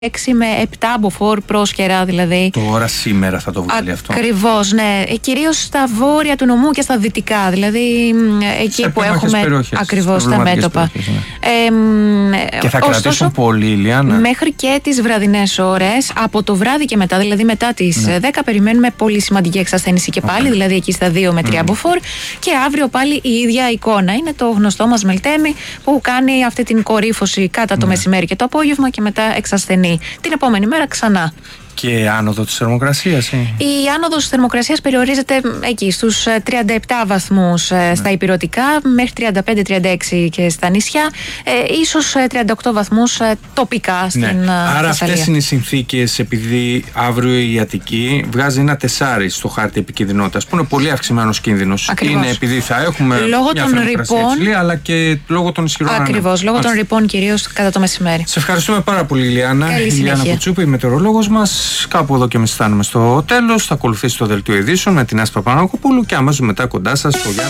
6 με 7 μποφόρ πρόσκαιρα δηλαδή. Τώρα σήμερα θα το βγάλει αυτό. Ακριβώς, ναι. Κυρίως στα βόρεια του νομού και στα δυτικά. Δηλαδή εκεί που έχουμε ακριβώς τα μέτωπα. Ναι. Και θα κρατήσουν πολύ, Ηλιάνα. Μέχρι και τις βραδινές ώρες, από το βράδυ και μετά, δηλαδή μετά τις 10, περιμένουμε πολύ σημαντική εξασθένηση και πάλι, δηλαδή εκεί στα 2 με 3 μποφόρ. Και αύριο πάλι η ίδια εικόνα. Είναι το γνωστό μας Μελτέμι που κάνει αυτή την κορύφωση κατά το μεσημέρι και το απόγευμα και μετά εξασθενεί. Την επόμενη μέρα ξανά. Και άνοδο της θερμοκρασίας. Η άνοδος της θερμοκρασίας περιορίζεται εκεί στους 37 βαθμούς στα ηπειρωτικά, μέχρι 35-36 και στα νησιά, ίσως 38 βαθμούς τοπικά στην Θεσσαλία. Άρα αυτές είναι οι συνθήκες, επειδή αύριο η Αττική βγάζει ένα 4 στο χάρτη επικινδυνότητας, που είναι πολύ αυξημένος κίνδυνος. Ακριβώς. Είναι επειδή θα έχουμε λόγω μια των θερμοκρασία υψηλή, αλλά και λόγω των ισχυρών ανέμων. Ακριβώς, λόγω των ρηπών κυρίως κατά το μεσημέρι. Σε ευχαριστούμε πάρα πολύ, Ηλιάνα. Ηλιάνα Κουτσούπη, η μετεωρολόγος μας. Κάπου εδώ και εμείς φτάνουμε στο τέλος. Θα ακολουθήσει το δελτίο ειδήσεων με την Άσπα Παναγοπούλου και αμέσως μετά κοντά σας ο Γιάννης.